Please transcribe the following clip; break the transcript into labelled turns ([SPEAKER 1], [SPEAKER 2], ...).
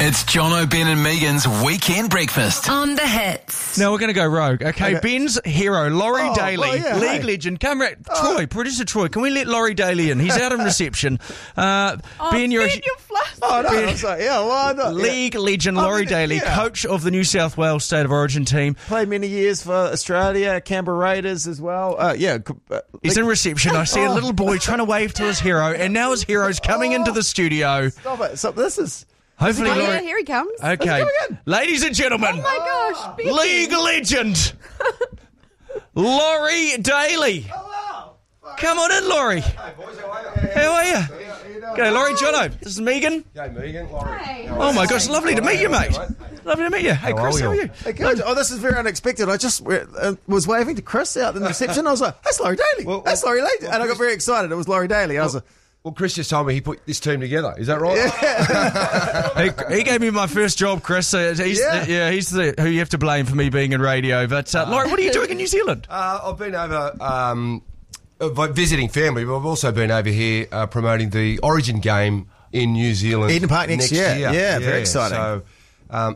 [SPEAKER 1] It's Jono, Ben and Megan's Weekend Breakfast.
[SPEAKER 2] On the hits.
[SPEAKER 3] Now we're going to go rogue. Okay, Ben's hero, Laurie Daly, league
[SPEAKER 4] hey.
[SPEAKER 3] legend. Come right, Troy, producer Troy. Can we let Laurie Daly in? He's out on reception. Ben, you're
[SPEAKER 2] flustered.
[SPEAKER 4] Oh, no, I'm sorry. Yeah, well, not,
[SPEAKER 3] league legend Laurie Daly, coach of the New South Wales State of Origin team.
[SPEAKER 4] Played many years for Australia, Canberra Raiders as well.
[SPEAKER 3] He's in reception. I see a little boy trying to wave to his hero, and now his hero's coming into the studio.
[SPEAKER 4] Stop it. So this is...
[SPEAKER 3] Hopefully, Laurie...
[SPEAKER 2] Yeah, here he comes.
[SPEAKER 3] Okay, ladies and gentlemen,
[SPEAKER 2] Oh my gosh, Becky.
[SPEAKER 3] league legend Laurie Daly.
[SPEAKER 4] Hello.
[SPEAKER 3] Come on in, Laurie.
[SPEAKER 5] Hey boys,
[SPEAKER 3] How are you? G'day, Laurie. Jono. This is Megan.
[SPEAKER 5] G'day Megan, Laurie.
[SPEAKER 2] Hey.
[SPEAKER 3] Oh my gosh, lovely to meet you, mate. Lovely to meet you. Hey, Chris, how are you?
[SPEAKER 4] Hey, good. Oh, this is very unexpected. I just was waving to Chris out in the reception. I was like, that's Laurie Daly. That's Laurie Daly. And I got very excited. It was Laurie Daly. I was like...
[SPEAKER 5] Well, Chris just told me he put this team together. Is that right?
[SPEAKER 3] He gave me my first job, Chris. So he's who you have to blame for me being in radio. But Laurie, what are you doing in New Zealand?
[SPEAKER 5] I've been over visiting family, but I've also been over here promoting the Origin game in New Zealand.
[SPEAKER 4] Eden Park next year.
[SPEAKER 5] Yeah,
[SPEAKER 4] very exciting.
[SPEAKER 5] So